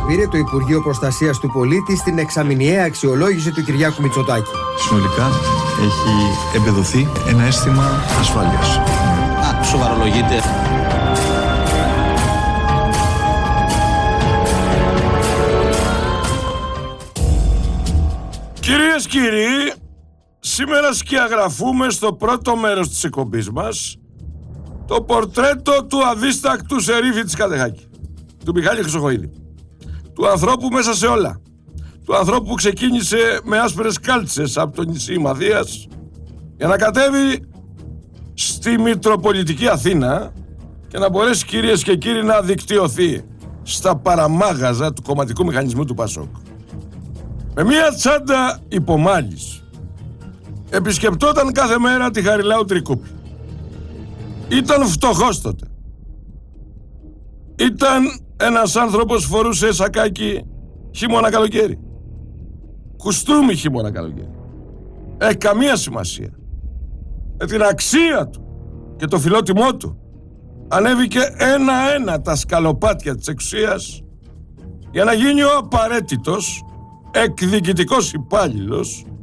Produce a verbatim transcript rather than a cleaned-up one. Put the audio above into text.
πήρε το Υπουργείο Προστασίας του Πολίτη στην εξαμηνιαία αξιολόγηση του Κυριάκου Μητσοτάκη. Συνολικά έχει εμπεδοθεί ένα αίσθημα ασφάλειας. Α, σοβαρολογείτε. Κυρίες, κύριοι, σήμερα σκιαγραφούμε στο πρώτο μέρος της εκπομπής μας το πορτρέτο του αδίστακτου Σερίφη της Κατεχάκη, του Μιχάλη Χρυσοχοΐδη, του ανθρώπου μέσα σε όλα, του ανθρώπου που ξεκίνησε με άσπρες κάλτσες από το νησί Μαδίας για να κατέβει στη Μητροπολιτική Αθήνα και να μπορέσει, κυρίες και κύριοι, να δικτυωθεί στα παραμάγαζα του κομματικού μηχανισμού του Πασόκ. Με μία τσάντα υπομάλης επισκεπτόταν κάθε μέρα τη Χαριλάου Τρικούπη. Ήταν φτωχός τότε. Ήταν ένας άνθρωπος που φορούσε σακάκι χειμώνα καλοκαίρι. Κουστούμι χειμώνα καλοκαίρι. Έχει καμία σημασία. Με την αξία του και το φιλότιμό του ανέβηκε ένα-ένα τα σκαλοπάτια της εξουσίας για να γίνει ο απαραίτητος εκδικητικός υπάλληλος